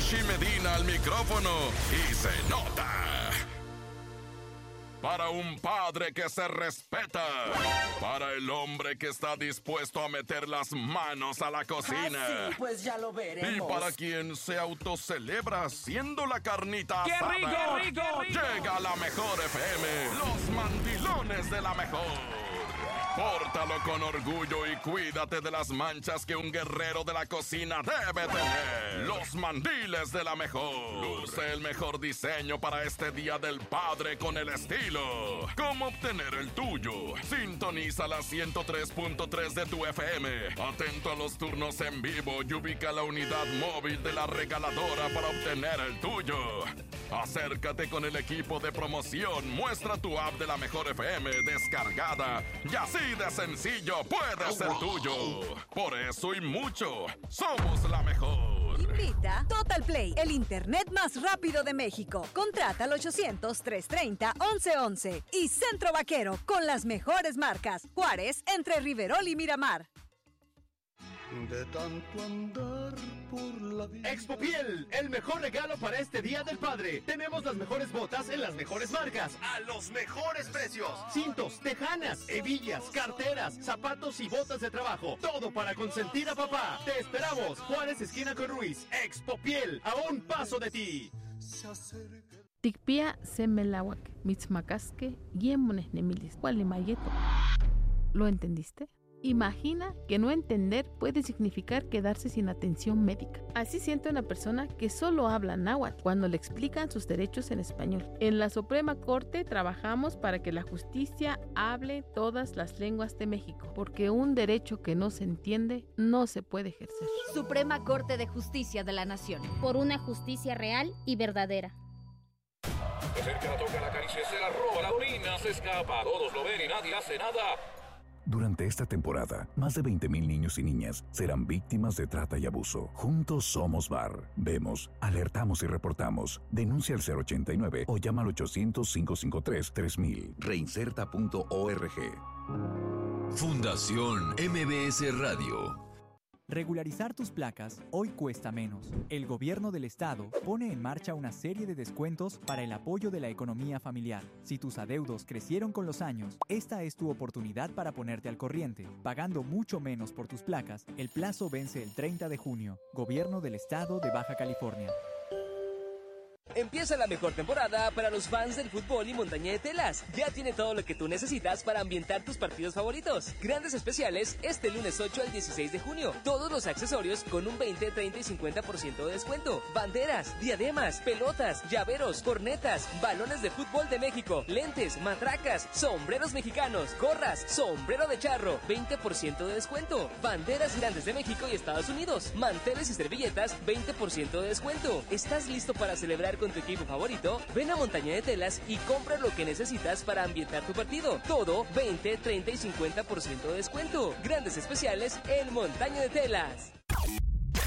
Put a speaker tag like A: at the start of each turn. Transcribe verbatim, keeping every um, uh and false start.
A: Ishi Medina al micrófono y se nota. Para un padre que se respeta. Para el hombre que está dispuesto a meter las manos a la cocina.
B: Ah, sí, pues ya lo veremos.
A: Y para quien se autocelebra haciendo la carnita
C: ¡Qué
A: asada.
C: rico, rico, rico!
A: Llega la mejor F M, los mandilones de la mejor. Pórtalo con orgullo y cuídate de las manchas que un guerrero de la cocina debe tener. Los mandiles de la mejor. Luce el mejor diseño para este Día del Padre con el estilo. ¿Cómo obtener el tuyo? Sintoniza la ciento tres punto tres de tu F M. Atento a los turnos en vivo y ubica la unidad móvil de la regaladora para obtener el tuyo. Acércate con el equipo de promoción. Muestra tu app de la mejor F M descargada. Y así de sencillo puede ser tuyo. Por eso y mucho, somos la mejor.
D: Invita Total Play, el internet más rápido de México. Contrata al ochocientos, trescientos treinta, once once. Y Centro Vaquero, con las mejores marcas. Juárez, entre Riverol y Miramar.
E: De tanto andar por la vida.
F: Expo Piel, el mejor regalo para este Día del Padre. Tenemos las mejores botas en las mejores marcas, a los mejores precios. Cintos, tejanas, hebillas, carteras, zapatos y botas de trabajo. Todo para consentir a papá. Te esperamos. Juárez, esquina con Ruiz. Expo Piel, a un paso de ti.
G: Tikpia semelawak, mitzmacasque, guiemones nemilis, gualimayeto. ¿Lo entendiste? Imagina que no entender puede significar quedarse sin atención médica. Así siente una persona que solo habla náhuatl cuando le explican sus derechos en español. En la Suprema Corte trabajamos para que la justicia hable todas las lenguas de México, porque un derecho que no se entiende no se puede ejercer.
H: Suprema Corte de Justicia de la Nación.
I: Por una justicia real y verdadera.
C: De cerca la toca, la acaricia, se la roba, la orina, se escapa. Todos lo ven y nadie hace nada.
J: Durante esta temporada, más de veinte mil niños y niñas serán víctimas de trata y abuso. Juntos somos V A R. Vemos, alertamos y reportamos. Denuncia al cero ochenta y nueve o llama al ochocientos, cinco cinco tres, tres mil. Reinserta punto org.
K: Fundación M B S Radio.
L: Regularizar tus placas hoy cuesta menos. El gobierno del estado pone en marcha una serie de descuentos para el apoyo de la economía familiar. Si tus adeudos crecieron con los años, esta es tu oportunidad para ponerte al corriente. Pagando mucho menos por tus placas, el plazo vence el treinta de junio. Gobierno del estado de Baja California.
M: Empieza la mejor temporada para los fans del fútbol y montaña de telas. Ya tiene todo lo que tú necesitas para ambientar tus partidos favoritos. Grandes especiales este lunes ocho al dieciséis de junio. Todos los accesorios con un veinte, treinta y cincuenta por ciento de descuento. Banderas, diademas, pelotas, llaveros, cornetas, balones de fútbol de México, lentes, matracas, sombreros mexicanos, gorras, sombrero de charro, veinte por ciento de descuento. Banderas grandes de México y Estados Unidos, manteles y servilletas, veinte por ciento de descuento. ¿Estás listo para celebrar con tu equipo favorito? Ven a Montaña de Telas y compra lo que necesitas para ambientar tu partido. Todo veinte, treinta y cincuenta por ciento de descuento. Grandes especiales en Montaña de Telas.